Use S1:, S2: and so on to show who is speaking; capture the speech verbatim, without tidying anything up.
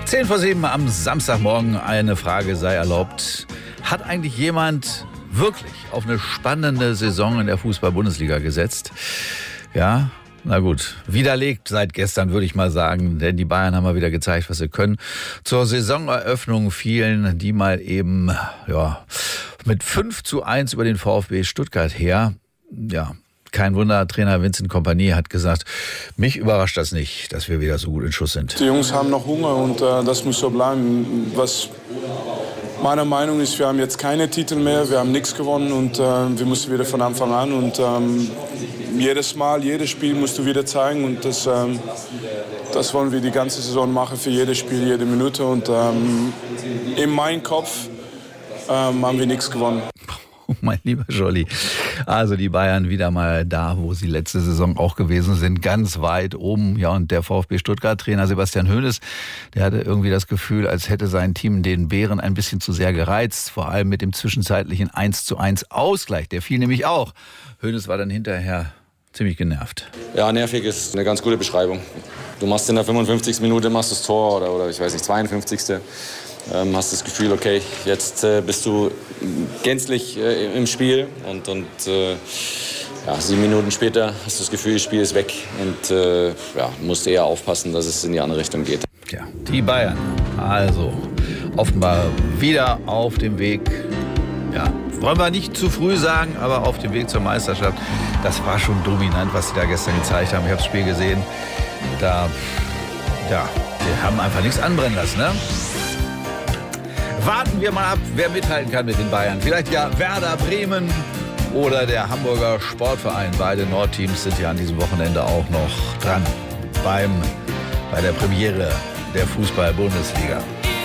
S1: Zehn vor sieben am Samstagmorgen, eine Frage sei erlaubt. Hat eigentlich jemand wirklich auf eine spannende Saison in der Fußball-Bundesliga gesetzt? Ja, na gut, widerlegt seit gestern, würde ich mal sagen, denn die Bayern haben mal wieder gezeigt, was sie können. Zur Saisoneröffnung fielen die mal eben ja, mit fünf zu eins über den VfB Stuttgart her. Ja, kein Wunder, Trainer Vincent Kompany hat gesagt, mich überrascht das nicht, dass wir wieder so gut in Schuss sind.
S2: Die Jungs haben noch Hunger und äh, das muss so bleiben. Was meiner Meinung ist, wir haben jetzt keine Titel mehr, wir haben nichts gewonnen und äh, wir müssen wieder von Anfang an. Und ähm, jedes Mal, jedes Spiel musst du wieder zeigen und das, ähm, das wollen wir die ganze Saison machen, für jedes Spiel, jede Minute. Und ähm, in meinem Kopf ähm, haben wir nichts gewonnen.
S1: Mein lieber Jolly. Also die Bayern wieder mal da, wo sie letzte Saison auch gewesen sind, ganz weit oben. Ja, und der VfB Stuttgart-Trainer Sebastian Hoeneß, der hatte irgendwie das Gefühl, als hätte sein Team den Bären ein bisschen zu sehr gereizt. Vor allem mit dem zwischenzeitlichen eins zu eins Ausgleich. Der fiel nämlich auch. Hoeneß war dann hinterher ziemlich genervt.
S3: Ja, nervig ist eine ganz gute Beschreibung. Du machst in der fünfundfünfzigsten Minute machst das Tor oder, oder ich weiß nicht, zweiundfünfzigsten Ähm, hast das Gefühl, okay, jetzt äh, bist du gänzlich äh, im Spiel und, und äh, ja, sieben Minuten später hast du das Gefühl, das Spiel ist weg und äh, ja, musst eher aufpassen, dass es in die andere Richtung geht.
S1: Tja, die Bayern, also offenbar wieder auf dem Weg, ja, wollen wir nicht zu früh sagen, aber auf dem Weg zur Meisterschaft. Das war schon dominant, was sie da gestern gezeigt haben. Ich habe das Spiel gesehen, da, ja, die haben einfach nichts anbrennen lassen, ne? Warten wir mal ab, wer mithalten kann mit den Bayern. Vielleicht ja Werder Bremen oder der Hamburger Sportverein. Beide Nordteams sind ja an diesem Wochenende auch noch dran beim, bei der Premiere der Fußball-Bundesliga.